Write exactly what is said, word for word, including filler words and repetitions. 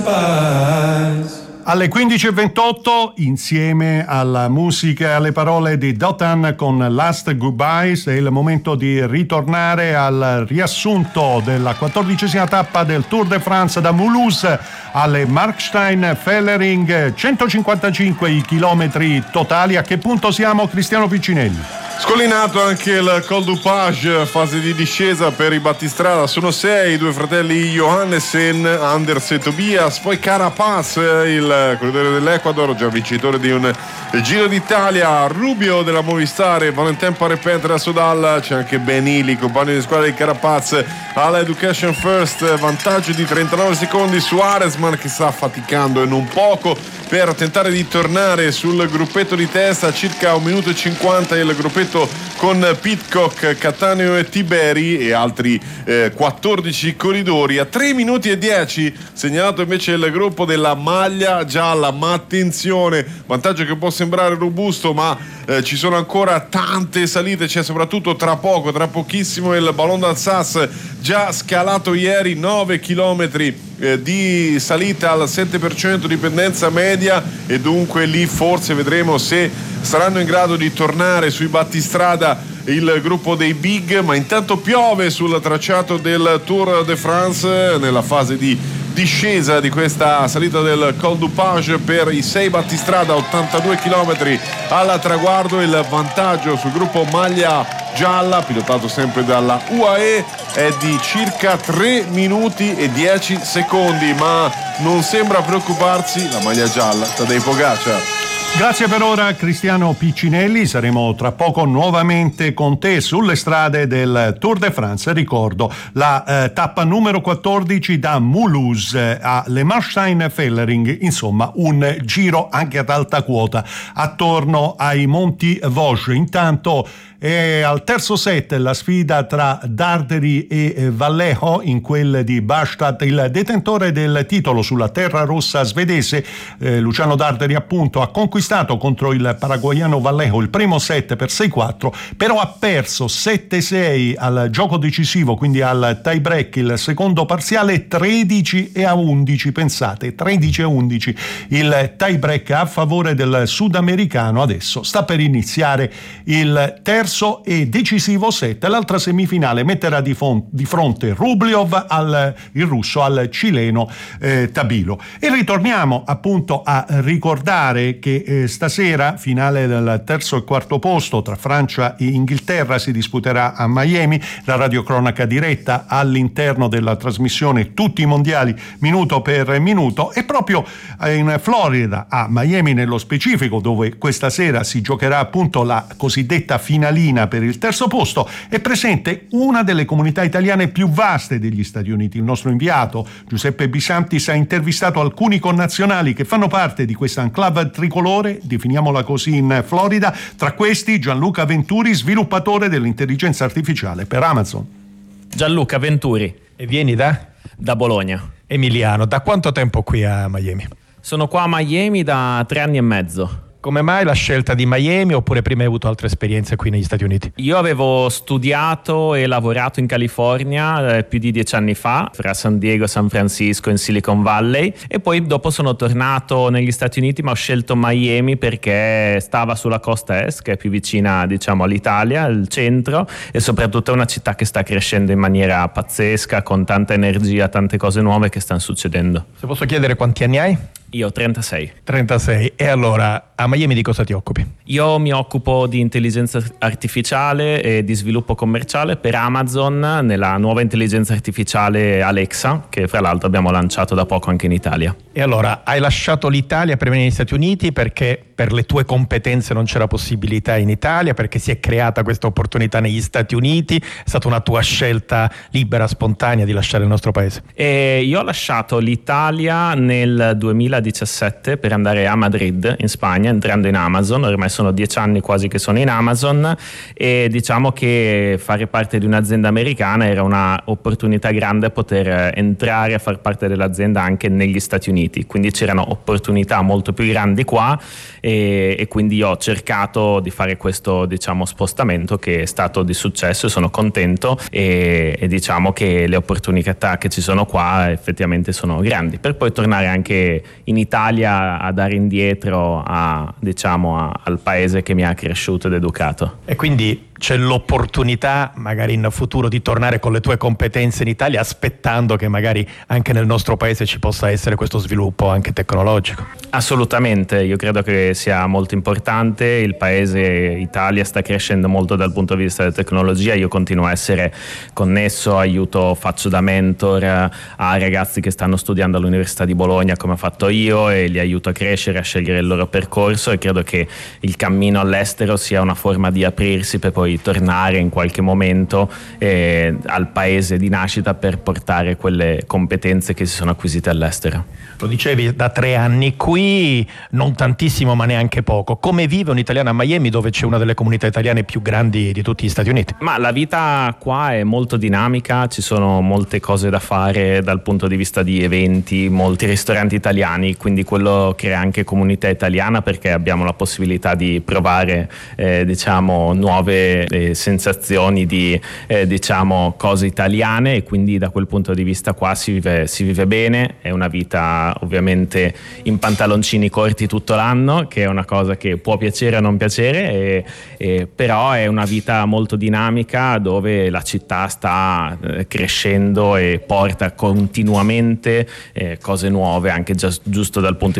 Alle quindici e ventotto, insieme alla musica e alle parole di Dotan con Last Goodbyes, è il momento di ritornare al riassunto della quattordicesima tappa del Tour de France da Mulhouse alle Markstein-Fellering, centocinquantacinque i chilometri totali. A che punto siamo, Cristiano Piccinelli? Scollinato anche il Col du Page, fase di discesa per i battistrada. Sono sei, i due fratelli Johannessen, Anders e Tobias, poi Carapaz, il corridore dell'Ecuador, già vincitore di un Giro d'Italia, Rubio della Movistar e Valentin Parepet della Sodal. C'è anche Benili, compagno di squadra di Carapaz alla Education First, vantaggio di trentanove secondi su Aresman, che sta faticando e non poco per tentare di tornare sul gruppetto di testa. Circa un minuto e cinquanta il gruppetto con Pidcock, Cattaneo e Tiberi e altri eh, quattordici corridori. A tre minuti e dieci segnalato invece il gruppo della maglia gialla, ma attenzione, vantaggio che può sembrare robusto, ma eh, ci sono ancora tante salite. C'è soprattutto tra poco, tra pochissimo il Ballon d'Alsace, già scalato ieri, nove chilometri eh, di salita al sette per cento di pendenza media, e dunque lì forse vedremo se saranno in grado di tornare sui battistrada il gruppo dei big. Ma intanto piove sul tracciato del Tour de France nella fase di discesa di questa salita del Col du Page per i sei battistrada, ottantadue chilometri al traguardo. Il vantaggio sul gruppo maglia gialla, pilotato sempre dalla U A E, è di circa tre minuti e dieci secondi, ma non sembra preoccuparsi la maglia gialla, Tadej Pogacar. Grazie per ora Cristiano Piccinelli, saremo tra poco nuovamente con te sulle strade del Tour de France. Ricordo la eh, tappa numero quattordici da Mulhouse a Le Markstein-Fellering, insomma un giro anche ad alta quota attorno ai Monti Vosges. Intanto è al terzo set la sfida tra Darderi e Vallejo, in quel di Bastad, il detentore del titolo sulla terra rossa svedese, eh, Luciano Darderi appunto, ha conquistato contro il paraguaiano Vallejo il primo set per sei quattro, però ha perso sette sei al gioco decisivo, quindi al tie break, il secondo parziale tredici a undici, pensate, tredici a undici il tie break a favore del sudamericano. Adesso sta per iniziare il terzo e decisivo set. L'altra semifinale metterà di, fon- di fronte Rubliov, al, il russo, al cileno eh, Tabilo. E ritorniamo appunto a ricordare che eh, stasera, finale del terzo e quarto posto tra Francia e Inghilterra, si disputerà a Miami, la radiocronaca diretta all'interno della trasmissione Tutti i mondiali minuto per minuto, e proprio in Florida, a Miami nello specifico, dove questa sera si giocherà appunto la cosiddetta finalina per il terzo posto, è presente una delle comunità italiane più vaste degli Stati Uniti. Il nostro inviato Giuseppe Bisantis ha intervistato alcuni connazionali che fanno parte di questa enclave tricolore, definiamola così, in Florida. Tra questi Gianluca Venturi, sviluppatore dell'intelligenza artificiale per Amazon. Gianluca Venturi. E vieni da? Da Bologna. Emiliano, da quanto tempo qui a Miami? Sono qua a Miami da tre anni e mezzo. Come mai la scelta di Miami, oppure prima hai avuto altre esperienze qui negli Stati Uniti? Io avevo studiato e lavorato in California eh, più di dieci anni fa, fra San Diego e San Francisco in Silicon Valley, e poi dopo sono tornato negli Stati Uniti, ma ho scelto Miami perché stava sulla costa est, che è più vicina, diciamo, all'Italia, il centro, e soprattutto è una città che sta crescendo in maniera pazzesca, con tanta energia, tante cose nuove che stanno succedendo. Se posso chiedere quanti anni hai? Io ho trentasei. trentasei. E allora, a Miami di cosa ti occupi? Io mi occupo di intelligenza artificiale e di sviluppo commerciale per Amazon, nella nuova intelligenza artificiale Alexa, che fra l'altro abbiamo lanciato da poco anche in Italia. E allora, hai lasciato l'Italia per venire negli Stati Uniti perché per le tue competenze non c'era possibilità in Italia, perché si è creata questa opportunità negli Stati Uniti? È stata una tua scelta libera, spontanea di lasciare il nostro paese? E io ho lasciato l'Italia nel duemiladiciassette per andare a Madrid, in Spagna, entrando in Amazon. Ormai sono dieci anni quasi che sono in Amazon, e diciamo che fare parte di un'azienda americana era un'opportunità grande poter entrare a far parte dell'azienda anche negli Stati Uniti, quindi c'erano opportunità molto più grandi qua, e e, e quindi ho cercato di fare questo, diciamo, spostamento che è stato di successo e sono contento, e, e diciamo che le opportunità che ci sono qua effettivamente sono grandi, per poi tornare anche in Italia a dare indietro a, diciamo, a, al paese che mi ha cresciuto ed educato. E quindi c'è l'opportunità magari in futuro di tornare con le tue competenze in Italia, aspettando che magari anche nel nostro paese ci possa essere questo sviluppo anche tecnologico? Assolutamente, io credo che sia molto importante. Il paese Italia sta crescendo molto dal punto di vista della tecnologia. Io continuo a essere connesso, aiuto, faccio da mentor a ragazzi che stanno studiando all'Università di Bologna come ho fatto io, e li aiuto a crescere, a scegliere il loro percorso, e credo che il cammino all'estero sia una forma di aprirsi per poi tornare in qualche momento eh, al paese di nascita per portare quelle competenze che si sono acquisite all'estero. Lo dicevi, da tre anni qui, non tantissimo ma neanche poco. Come vive un italiano a Miami, dove c'è una delle comunità italiane più grandi di tutti gli Stati Uniti? Ma la vita qua è molto dinamica, ci sono molte cose da fare dal punto di vista di eventi, molti ristoranti italiani, quindi quello crea anche comunità italiana, perché abbiamo la possibilità di provare eh, diciamo nuove eh, sensazioni di eh, diciamo cose italiane, e quindi da quel punto di vista qua si vive, si vive bene. È una vita ovviamente in pantaloncini corti tutto l'anno, che è una cosa che può piacere o non piacere, e, e, però è una vita molto dinamica, dove la città sta eh, crescendo e porta continuamente eh, cose nuove, anche già, giusto dal punto